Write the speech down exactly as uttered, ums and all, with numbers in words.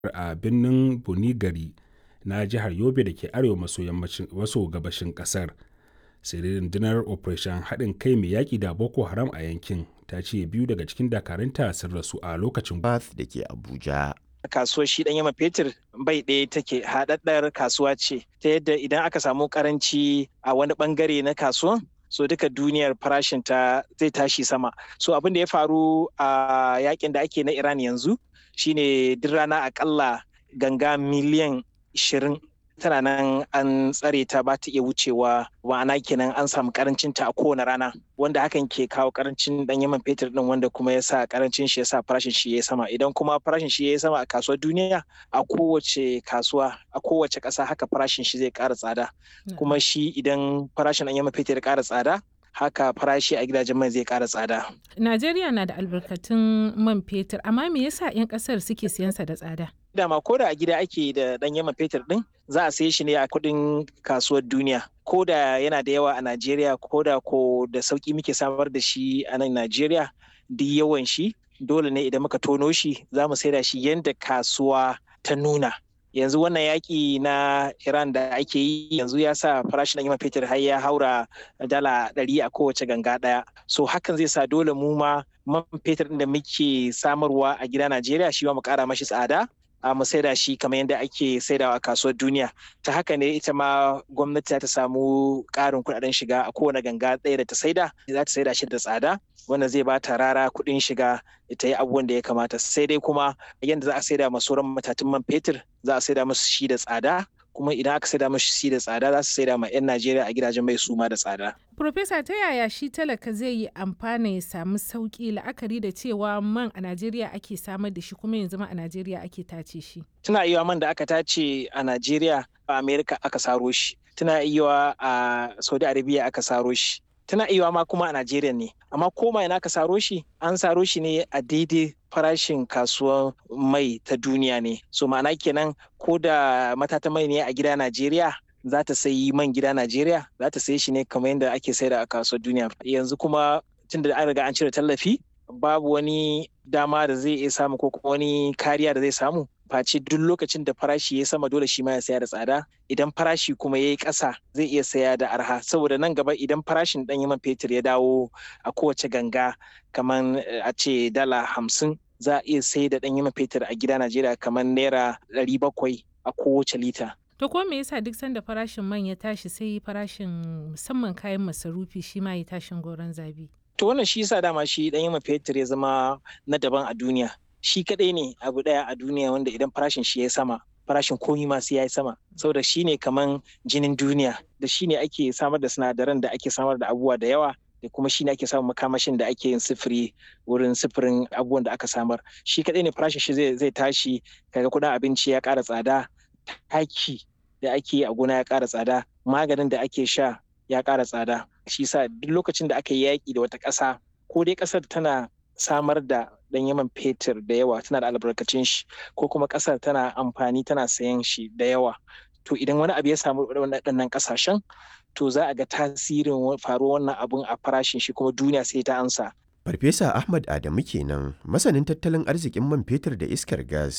a birnin Bunigari na jihar Yobe da ke arewa maso maso gabashin ƙasar. Sai dai rundunar Operation haɗin kai mai yaƙi da Boko Haram a yankin ta ce biyu daga cikin dakarunta sun rasu a lokacin Bath da ke Abuja. Kasuwar shi ɗan yama fetur bai ɗaya take haɗaɗɗar kasuwa ce ta yadda idan aka samu karanci a wani ɓangare na kasuwan so duka duniyar farashin ta zai tashi sama. So abin da ya faru a yakin da ake na Iran yanzu shine duk rana akalla ganga miliyan ishirin tana nan an tsare ta ba ta iya wucewa, ma'ana kenan an samu karancin ta a kowane rana, wanda hakan ke kawo karancin dan yaman fetur din, wanda kuma ya sa karancin shi ya sa farashin shi ya sama. Idan kuma farashin shi ya sama a kasuwar duniya, a kowace kasuwa a kowace ƙasa haka farashin shi zai ƙara tsada. Kuma shi idan farashin dan yaman fetur ya ƙara tsada, haka farashi a gidajen mai zai ƙara tsada. Najeriya na da albarkatun man fetur, amma me yasa 'yan ƙasar suke siyan sa da tsada? Dama ko da a gida ake da ɗan yaman fetur ɗin, za a saye shi ne a kuɗin kasuwar duniya. Ko da yana da yawa a Najeriya, ko da ko da sauƙi muke samar da shi a nan Najeriya, duk yawan shi dole ne idan muka tono shi za mu saida shi yadda kasuwa ta nuna. Yanzu wannan yaƙi na Iran da ake yi yanzu ya sa farashin ɗan yaman fetur har ya haura dala ɗari a kowace ganga ɗaya. So hakan zai sa dole mu ma man fetur ɗin da muke samarwa a gida Najeriya shi ma mu ƙara mashi tsada. a mu saida shi kamar yadda ake saidawa a kasuwar duniya. Ta haka ne ita ma gwamnati ta samu ƙarin kuɗaɗen shiga a kowane ganga ɗaya da ta saida, za ta saida shi da tsada, wanda zai ba ta rara kuɗin shiga ta yi abubuwan da ya kamata. Sai dai kuma yadda za a saida ma sauran matatun man fetur, za a saida musu shi da tsada, kuma idan aka saida mashi shi da tsada za su saida ma 'yan Najeriya a gidajen mai suma da tsada. Profesa, ta yaya shi talaka zai yi amfana ya samu sauƙi la'akari da cewa man a Najeriya ake samar da shi kuma yanzu ma a Najeriya ake tace shi? Tana iya man da aka tace a Najeriya a Amerika aka saro shi. Tana iya a Saudi Arabia aka saro shi. Tana iya ma kuma a Najeriya ne. Amma koma ina aka saro shi, an saro shi ne a daidai farashin kasuwar mai ta duniya ne. So ma'ana kenan ko da matata mai ne a gida Najeriya, za ta sayi man gida Najeriya, za ta sayi shi ne kamar yadda ake saida a kasuwar duniya. Yanzu kuma tun da an riga an cire tallafi, babu wani dama da zai iya samu ko kuma wani kariya da zai samu. Face duk lokacin da farashi ya sama dole shi ma ya saya da tsada. Idan farashi kuma ya yi ƙasa zai iya saya da arha. Saboda nan gaba idan farashin ɗan man fetur ya dawo a kowace ganga kamar a ce dala hamsin, za a iya sai da ɗan man fetur a gida Najeriya kamar naira ɗari bakwai a kowace lita. To ko me yasa duk sanda farashin man ya tashi sai farashin musamman kayan masarufi shi ma ya tashin goron zabi? To wannan shi yasa dama shi ɗan man fetur ya zama na daban a duniya. Shi kaɗai ne abu ɗaya a duniya wanda idan farashin shi ya sama, farashin komi ma sai ya yi sama. Saboda shi ne kaman jinin duniya, da shi ne ake samar da sinadaran da ake samar da abubuwa da yawa, da kuma shi ne ake samun makamashin da ake yin sifiri wurin sifirin abubuwan da aka samar. Shi kaɗai ne farashin shi zai tashi, kaga kuɗin abinci ya ƙara tsada, taki da ake yi a gona ya ƙara tsada, maganin da ake sha ya ƙara tsada. Shi sa duk lokacin da aka yi yaƙi da wata ƙasa, ko dai ƙasar tana samar da ɗan yaman fetur da yawa, tana da albarkacin shi, ko kuma ƙasar tana amfani tana sayan shi da yawa, to idan wani abu ya samu waɗannan ƙasashen, to za a ga tasirin faruwar wannan abun a farashin shi, kuma duniya sai ta ansa. Farfesa Ahmad Adamu kenan, masanin tattalin arzikin man fetur da iskar gas